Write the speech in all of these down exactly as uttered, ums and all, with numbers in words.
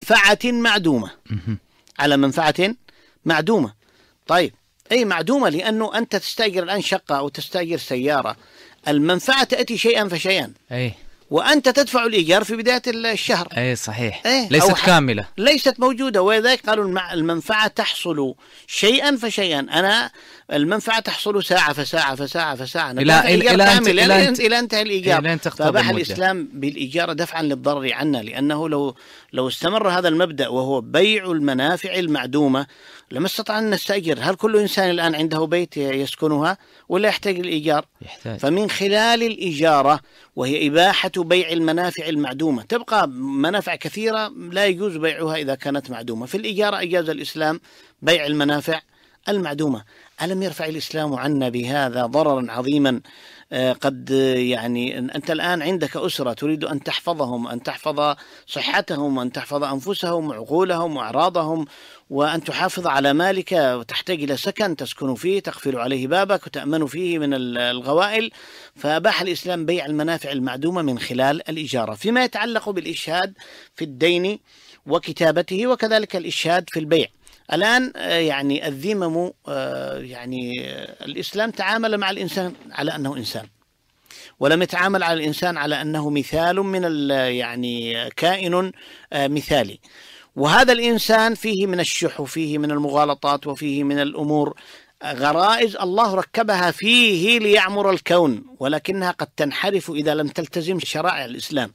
منفعة معدومة. على منفعة معدومة. طيب أي معدومة؟ لأنه أنت تستأجر الآن شقة أو تستأجر سيارة، المنفعة تأتي شيئا فشيئا. أي. وأنت تدفع الإيجار في بداية الشهر. أي صحيح. أي ليست كاملة، ليست موجودة. ولذلك قالوا المنفعة تحصل شيئا فشيئا. أنا المنفعة تحصل ساعة فساعة فساعة فساعة إلى إلى إلى أنت إلى, أنت إلى انتهى الإيجار. فباح المدة. الإسلام بالإيجار دفعا للضرر عنا، لأنه لو لو استمر هذا المبدأ وهو بيع المنافع المعدومة لما استطعنا أن نستأجر. هل كل إنسان الآن عنده بيت يسكنها ولا يحتاج الإيجار؟ يحتاج. فمن خلال الإجارة، وهي إباحة بيع المنافع المعدومة، تبقى منافع كثيرة لا يجوز بيعها إذا كانت معدومة. في الإجارة أجاز الإسلام بيع المنافع المعدومة. ألم يرفع الإسلام عنا بهذا ضررا عظيما؟ قد يعني أنت الآن عندك أسرة تريد أن تحفظهم، أن تحفظ صحتهم، أن تحفظ أنفسهم وعقولهم وأعراضهم، وأن تحافظ على مالك، وتحتاج إلى سكن تسكن فيه، تقفل عليه بابك وتأمن فيه من الغوائل. فأباح الإسلام بيع المنافع المعدومة من خلال الإجارة. فيما يتعلق بالإشهاد في الدين وكتابته، وكذلك الإشهاد في البيع. الآن يعني الذمم، يعني الإسلام تعامل مع الإنسان على أنه إنسان، ولم يتعامل على الإنسان على أنه مثال من يعني كائن مثالي. وهذا الإنسان فيه من الشح، وفيه من المغالطات، وفيه من الأمور غرائز الله ركبها فيه ليعمر الكون، ولكنها قد تنحرف إذا لم تلتزم شرائع الإسلام.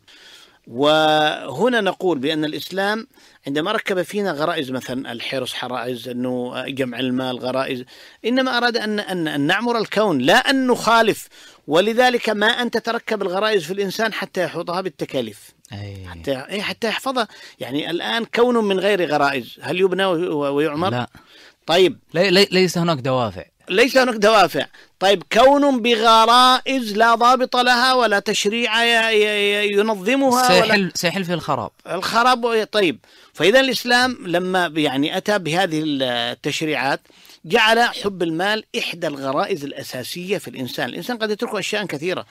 وهنا نقول بأن الإسلام عندما ركب فينا غرائز، مثلا الحرص حرائز، أنه جمع المال غرائز، إنما أراد أن, أن, أن نعمر الكون لا أن نخالف. ولذلك ما أن تتركب الغرائز في الإنسان حتى يحوطها بالتكاليف، أي. حتى حتى يحفظها. يعني الآن كون من غير غرائز هل يبنى ويعمر؟ لا. طيب لي لي ليس هناك دوافع. ليس هناك دوافع. طيب كون بغرائز لا ضابط لها ولا تشريع ينظمها، سيحل, سيحل في الخراب الخراب. طيب فإذا الإسلام لما يعني أتى بهذه التشريعات جعل حب المال إحدى الغرائز الأساسية في الإنسان. الإنسان قد يترك أشياء كثيرة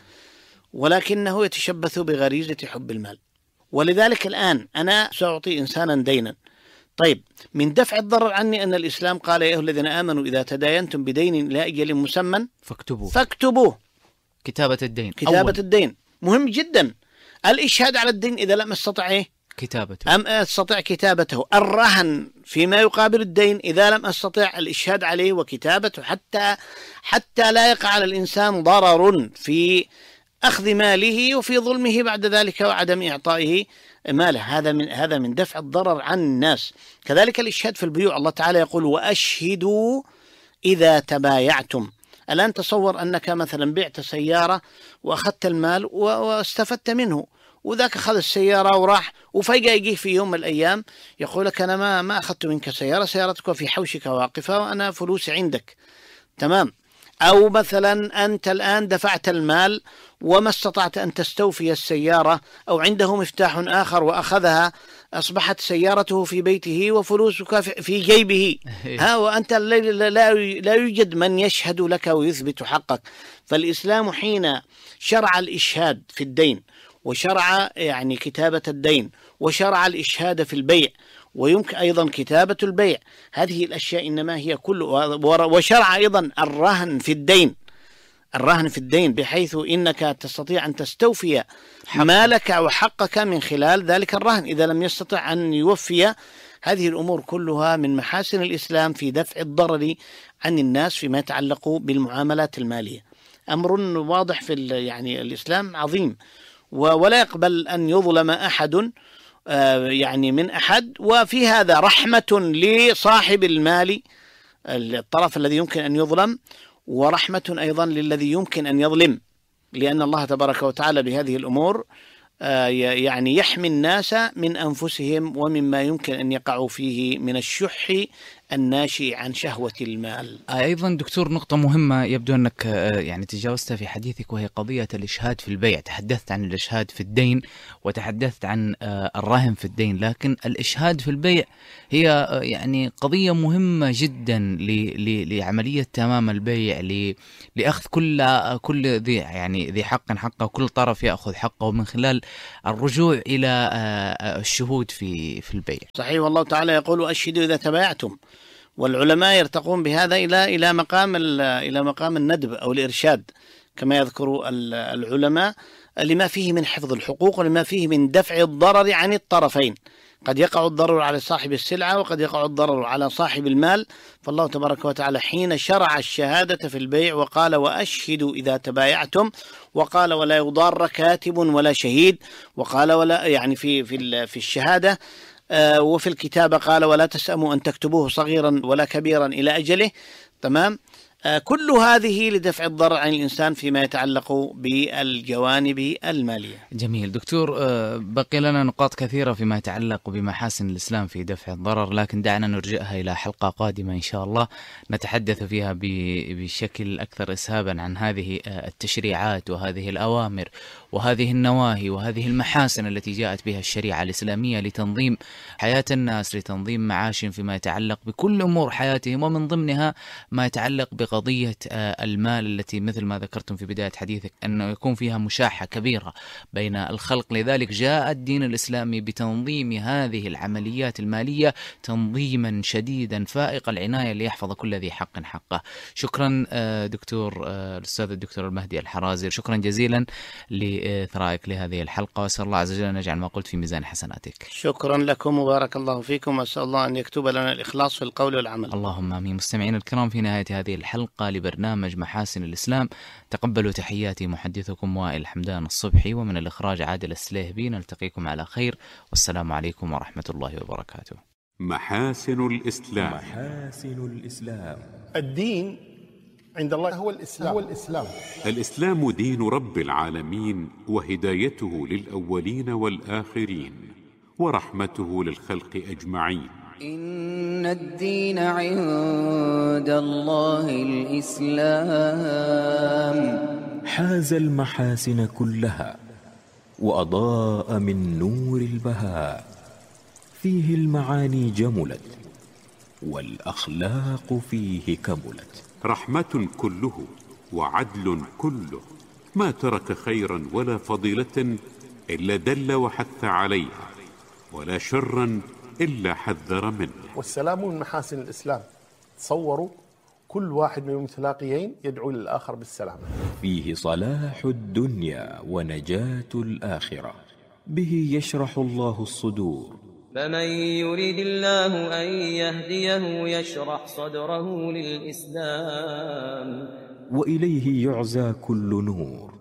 ولكنه يتشبث بغريزة حب المال. ولذلك الآن أنا سأعطي إنسانا دينا، طيب من دفع الضرر عني أن الإسلام قال يا أيها الذين آمنوا إذا تداينتم بدين إلى أجل مسمى فاكتبوه. فاكتبوه. كتابة الدين. كتابة أول. الدين مهم جدا. الإشهاد على الدين إذا لم أستطع إيه؟ كتابته. أم أستطع كتابته. الرهن فيما يقابل الدين إذا لم أستطع الإشهاد عليه وكتابته، حتى حتى لا يقع على الإنسان ضرر في أخذ ماله وفي ظلمه بعد ذلك وعدم إعطائه ماله. هذا من هذا من دفع الضرر عن الناس. كذلك الإشهاد في البيوع، الله تعالى يقول وأشهدوا إذا تبايعتم. الآن تصور أنك مثلا بعت سيارة وأخذت المال واستفدت منه، وذاك أخذ السيارة وراح، وفجأة يجيه في يوم من الأيام يقول لك أنا ما ما أخذت منك سيارة، سيارتك في حوشك واقفة وأنا فلوسي عندك. تمام. أو مثلا أنت الآن دفعت المال وما استطعت أن تستوفي السيارة، أو عنده مفتاح آخر وأخذها، أصبحت سيارته في بيته وفلوسك في جيبه. ها وأنت لا, لا يوجد من يشهد لك ويثبت حقك. فالإسلام حين شرع الإشهاد في الدين، وشرع يعني كتابة الدين، وشرع الإشهاد في البيع، ويمكن أيضا كتابة البيع، هذه الأشياء إنما هي كل، وشرع أيضا الرهن في الدين، الرهن في الدين بحيث إنك تستطيع أن تستوفي مالك وحقك من خلال ذلك الرهن إذا لم يستطع أن يوفي. هذه الأمور كلها من محاسن الإسلام في دفع الضرر عن الناس فيما يتعلق بالمعاملات المالية. أمر واضح في يعني الإسلام عظيم، ولا يقبل أن يظلم أحد يعني من أحد. وفي هذا رحمة لصاحب المال، الطرف الذي يمكن أن يظلم، ورحمة أيضا للذي يمكن أن يظلم، لأن الله تبارك وتعالى بهذه الأمور يعني يحمي الناس من أنفسهم ومما يمكن أن يقعوا فيه من الشح الناشئ عن شهوة المال. أيضا دكتور نقطة مهمة يبدو أنك يعني تجاوزتها في حديثك، وهي قضية الإشهاد في البيع. تحدثت عن الإشهاد في الدين وتحدثت عن الرهن في الدين، لكن الإشهاد في البيع هي يعني قضية مهمة جدا لعملية تمام البيع، لأخذ كل كل ذي يعني ذي حق حقه، وكل طرف يأخذ حقه من خلال الرجوع إلى الشهود في في البيع. صحيح، والله تعالى يقول أشهدوا إذا تبايعتم، والعلماء يرتقون بهذا إلى إلى مقام إلى مقام الندب أو الإرشاد كما يذكر العلماء، لما فيه من حفظ الحقوق ولما فيه من دفع الضرر عن الطرفين. قد يقع الضرر على صاحب السلعة وقد يقع الضرر على صاحب المال. فالله تبارك وتعالى حين شرع الشهادة في البيع وقال وأشهدوا إذا تبايعتم، وقال ولا يضار كاتب ولا شهيد، وقال ولا يعني في في في الشهادة وفي الكتابة قال ولا تسأموا أن تكتبوه صغيرا ولا كبيرا إلى أجله. تمام. كل هذه لدفع الضرر عن الإنسان فيما يتعلق بالجوانب المالية. جميل دكتور، بقي لنا نقاط كثيرة فيما يتعلق بمحاسن الإسلام في دفع الضرر، لكن دعنا نرجئها إلى حلقة قادمة إن شاء الله نتحدث فيها بشكل أكثر إسهابا عن هذه التشريعات وهذه الأوامر وهذه النواهي وهذه المحاسن التي جاءت بها الشريعة الإسلامية لتنظيم حياة الناس، لتنظيم معاشهم فيما يتعلق بكل أمور حياتهم، ومن ضمنها ما يتعلق بقضية المال التي مثل ما ذكرتم في بداية حديثك أنه يكون فيها مشاحة كبيرة بين الخلق. لذلك جاء الدين الإسلامي بتنظيم هذه العمليات المالية تنظيما شديدا فائق العناية ليحفظ كل ذي حق حقه. شكرا دكتور الأستاذ الدكتور المهدي الحرازي، شكرا جزيلا لإثرائك لهذه الحلقة، وأسأل الله عز وجل أن يجعل ما قلت في ميزان حسناتك. شكرا لكم وبارك الله فيكم، وأسأل الله أن يكتب لنا الإخلاص في القول والعمل. اللهم آمين. مستمعين الكرام، في نهاية هذه الحلقة لبرنامج محاسن الإسلام تقبلوا تحياتي محدثكم وائل حمدان الصبحي، ومن الإخراج عادل السليهبي. نلتقيكم على خير، والسلام عليكم ورحمة الله وبركاته. محاسن الإسلام. محاسن الإسلام. الدين عند الله هو الإسلام. هو الإسلام. الإسلام دين رب العالمين، وهدايته للأولين والآخرين، ورحمته للخلق أجمعين. إن الدين عند الله الإسلام. حاز المحاسن كلها وأضاء من نور البهاء، فيه المعاني جملت والأخلاق فيه كملت. رحمة كله وعدل كله، ما ترك خيرا ولا فضيلة إلا دل وحث عليها، ولا شرا إلا حذر منه. والسلام من محاسن الإسلام. تصوروا كل واحد من المتلاقيين يدعو للآخر بالسلام. فيه صلاح الدنيا ونجاة الآخرة، به يشرح الله الصدور. فمن يريد الله أن يهديه يشرح صدره للإسلام، وإليه يعزى كل نور.